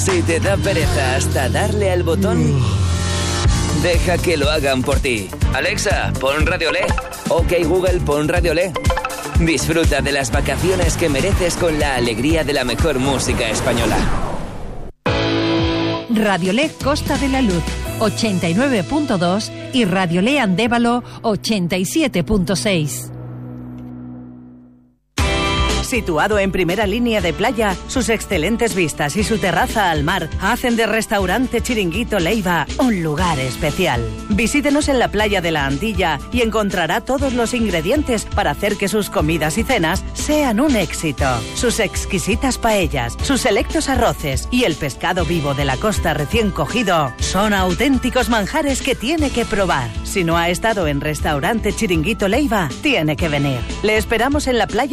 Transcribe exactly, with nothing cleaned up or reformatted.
Si te da pereza hasta darle al botón, deja que lo hagan por ti. Alexa, pon Radio L E. Ok Google, pon Radio L E. Disfruta de las vacaciones que mereces con la alegría de la mejor música española. Radio L E Costa de la Luz ochenta y nueve punto dos y Radio L E Andévalo ochenta y siete punto seis. Situado en primera línea de playa, sus excelentes vistas y su terraza al mar hacen de Restaurante Chiringuito Leiva un lugar especial. Visítenos en la playa de la Antilla y encontrará todos los ingredientes para hacer que sus comidas y cenas sean un éxito. Sus exquisitas paellas, sus selectos arroces y el pescado vivo de la costa recién cogido son auténticos manjares que tiene que probar. Si no ha estado en Restaurante Chiringuito Leiva, tiene que venir. Le esperamos en la playa